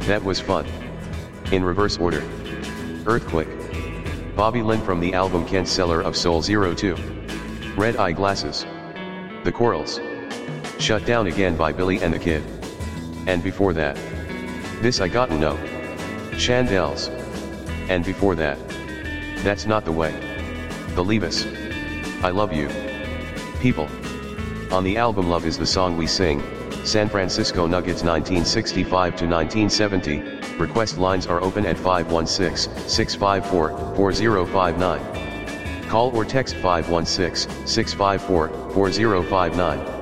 That was fun. In reverse order. Earthquake. Bobby Lynn from the album Kent Seller of Soul 02. Red Eyeglasses. The Corals. Shut Down Again by Billy and the Kid. And before that. This I Gotta Know. Chandels. And before that. That's Not the Way. The Levis. I Love You. People. On the album Love Is the Song We Sing, San Francisco Nuggets 1965 to 1970, request lines are open at 516-654-4059. Call or text 516-654-4059.